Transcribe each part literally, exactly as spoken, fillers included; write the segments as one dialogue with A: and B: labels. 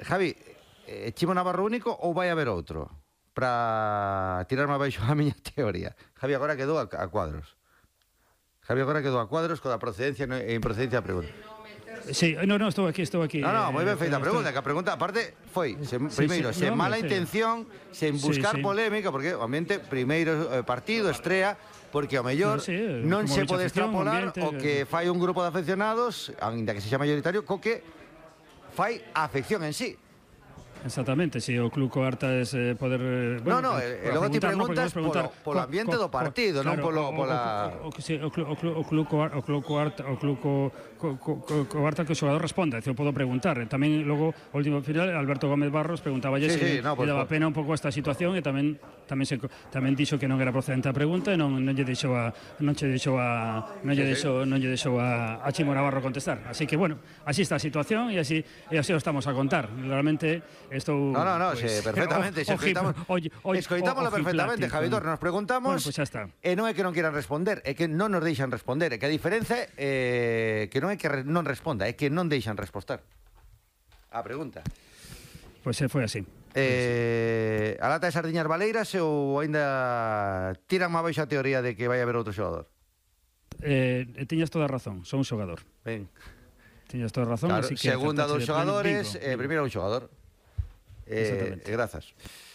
A: Javi, eh, Chimo Navarro único ou vai haber outro? Para tirarme abaixo a miña teoría. Javi agora quedou a, a cuadros. Javi agora quedou a cuadros con a procedencia e improcedencia da pregunta.
B: Sí, no, no, estou aquí, estou aquí.
A: No, no, moi ben feita a
B: eh,
A: pregunta, que a pregunta, aparte, foi, se,
B: Sí,
A: primeiro,
B: sí,
A: sen
B: no,
A: mala
B: sí.
A: intención, sen buscar
B: Sí, sí.
A: polémica, porque, obviamente, primeiro eh, partido, estrea, porque, ao mellor,
B: No, sí,
A: non
B: como
A: se
B: dicha
A: pode
B: afición,
A: extrapolar
B: ambiente,
A: o que fai un grupo de afeccionados, ainda que sexa mayoritario, co que fai a afección en sí.
B: Exactamente, si o club coarta es eh, poder... Eh,
A: No, no, e logo ti preguntas polo, polo ambiente do partido, non polo, pola...
B: O, o, o, sí, o, club, o, club, o club coarta, o club coarta, o club co, co, co, co, coarta que o xogador responda, eu podo preguntar. Tamén logo, o último final, Alberto Gómez Barros preguntaba
A: Sí,
B: se
A: sí, no,
B: pues,
A: pues,
B: daba
A: pues.
B: pena un pouco esta situación e tamén tamén se tamén dixo que non era procedente a pregunta e non non lle deixou a non lle deixou a non lle deixou non lle deixou a, a Chimo Navarro contestar. Así que bueno, así está a situación e así e así o estamos a contar. Realmente estou
A: No, no, no,
B: pues,
A: sí, perfectamente,
B: o,
A: se escoitamos,
B: o, o,
A: escoitámoslo perfectamente, Javitor, nos preguntamos,
B: bueno, pues xa está.
A: e non é que non quieran responder, é que non nos deixan responder, é que a diferenza é eh, que non é que re, non responda, é que non deixan respostar a pregunta.
B: Pois pues, foi así.
A: Eh, a lata de sardiñas valeiras ou aínda tiran má baixo a teoría de que vai haber outro xogador?
B: Eh, tiñas toda a razón, son un xogador.
A: Ben.
B: Tiñas toda a razón,
A: Claro,
B: así que
A: segunda dos xogadores,
B: eh,
A: eh, primeiro un xogador. Eh,
B: Exactamente.
A: eh, grazas.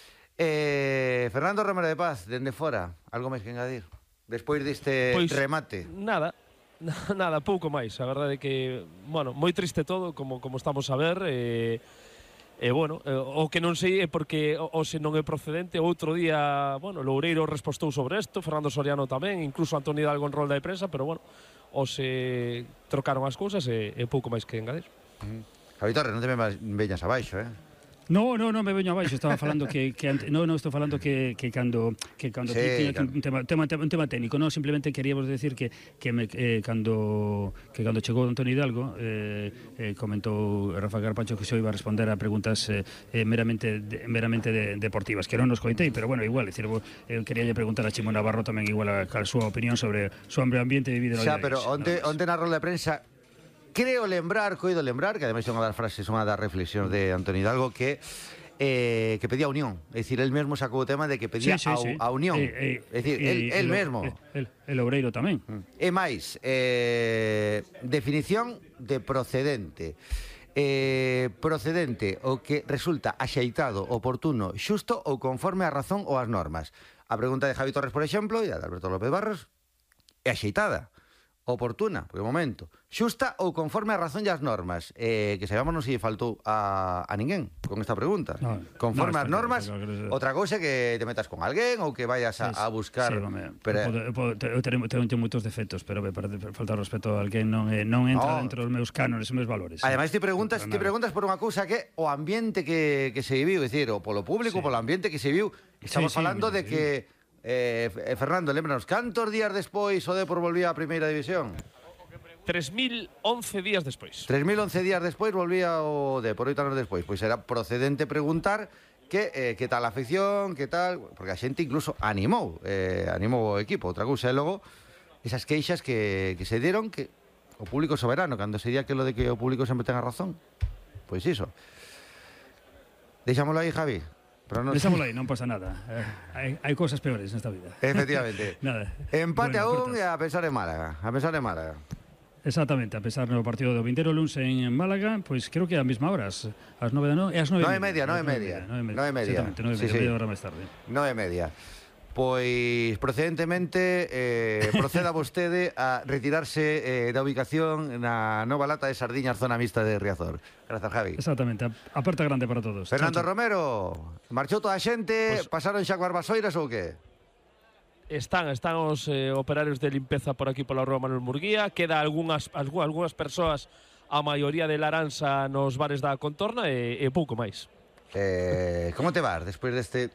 A: Eh, Fernando Romero de Paz, dende fora, algo máis que engadir? Despois deste
C: Pois,
A: remate.
C: Nada, nada, pouco máis. A verdade é que, bueno, moi triste todo, como como estamos a ver, e E, bueno, eh, o que non sei é porque o se non é procedente. Outro día, bueno, Loureiro respostou sobre isto, Fernando Soriano tamén, incluso Antoni Hidalgo en rolda de prensa, pero, bueno, o se trocaron as cousas e, e pouco máis que engadir.
A: Mm. Javi Torres, non te veñas abaixo, eh?
B: No, no, no me veño abaixo, estaba falando que, que ante, no, no, estou falando que, que cando que cando
A: Sí,
B: tiña
A: claro.
B: un tema, tema, un tema técnico, no, simplemente queríamos decir que que me eh, cando que cando chegou Antoni Hidalgo, eh, eh, comentou Rafa Carpacho que se iba a responder a preguntas eh, eh, meramente de, meramente de, deportivas, que non nos coitei, pero bueno, igual, decir, eu quería lle preguntar a Chimo Navarro tamén igual a, a súa opinión sobre o ambiente vivido no
A: Xa,
B: día
A: pero
B: de hoxe,
A: onte,
B: nada máis.
A: onte na rolda de prensa creo lembrar, coido lembrar, que ademais é unha das frases, unha das reflexións de Antoni Hidalgo, que eh, que pedía a unión. É dicir, el mesmo sacou o tema de que pedía
B: Sí, sí,
A: a,
B: sí.
A: a unión.
B: Eh, eh,
A: É dicir,
B: eh,
A: el, el
B: eh,
A: mesmo.
B: El, el Loureiro tamén.
A: E máis, eh, definición de procedente. Eh, procedente, o que resulta axeitado, oportuno, xusto ou conforme á razón ou ás normas. A pregunta de Javi Torres, por exemplo, e a de Alberto López Barros, é axeitada, oportuna, por o momento, xusta ou conforme á razón e ás normas. Eh, que saibamos non se lle faltou a, a ninguén con esta pregunta.
B: No,
A: conforme
B: no,
A: ás normas,
B: claro, claro, claro.
A: outra cousa é que te metas con alguén ou que vayas a, a buscar...
B: Sí, home,
A: pero...
B: eu, podo, eu, teño, teño moitos defectos, pero me parece falta de respeto a alguén non, eh, non entra
A: No.
B: dentro dos meus cánones, os meus valores.
A: Ademais, ti preguntas,
B: Para
A: ti
B: nada.
A: preguntas por unha cousa que o ambiente que, que se viviu, é dicir, o polo público,
B: Sí.
A: polo ambiente que se viviu. Estamos
B: Sí, sí,
A: falando de
B: sí.
A: que eh, Fernando, lembranos, cantos días despois o Depor volvía á primeira división?
C: tres mil once días despois.
A: tres mil once días despois volvía o Depor, oito anos despois. Pois era procedente preguntar que, eh, que tal a afición, que tal, porque a xente incluso animou, eh, animou o equipo. Outra cousa é logo esas queixas que, que se dieron que o público soberano, cando se di aquilo de que o público sempre ten a razón. Pois iso. Deixámoslo aí, Javi. Pero non...
B: Deixámoslo aí, non pasa nada. Eh, hai, hai cousas peores nesta vida.
A: Efectivamente.
B: Nada.
A: Empate
B: Bueno,
A: a un
B: cortas.
A: e a pensar en Málaga. A pensar en Málaga.
B: Exactamente, a pesar do partido do vindeiro luns en Málaga, pois creo que a mesma hora, as, as nove da no, e as nove
A: Nove e media, nove e media. Nove e media.
B: Exactamente, nove e
A: Sí,
B: media,
A: sí.
B: media hora máis tarde.
A: Nove e media. Pois procedentemente eh, proceda vostede a retirarse eh, da ubicación na nova lata de sardiñas zona mixta de Riazor. Grazas, Javi.
B: Exactamente, a, a porta grande para todos.
A: Fernando
B: Chao, chao.
A: Romero, marchou toda a xente,
C: Pois-
A: pasaron xa coas vasoiras ou que?
C: Están, están os eh, operarios de limpeza por aquí pola rúa Manuel Murguía. Queda algunhas, algu- algunhas persoas, a maioría de laranxa nos bares da contorna e, e pouco máis.
A: Eh, como te vas despois deste...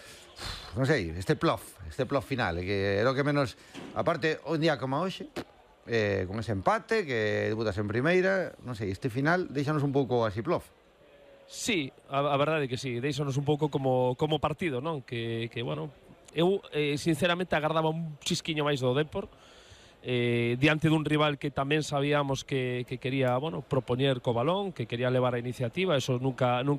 A: Non sei, este plof, este plof final, que era o que menos... Aparte, un día como hoxe, eh, con ese empate, que debutas en primeira, non sei, este final deixanos un pouco así plof.
C: Sí, a, a verdade é que sí, deixanos un pouco como, como partido, non? Que, que bueno, eu eh, sinceramente agardaba un chisquiño máis do Depor, eh, diante dun rival que tamén sabíamos que, que quería, bueno, propoñer co balón, que quería levar a iniciativa, eso nunca, nunca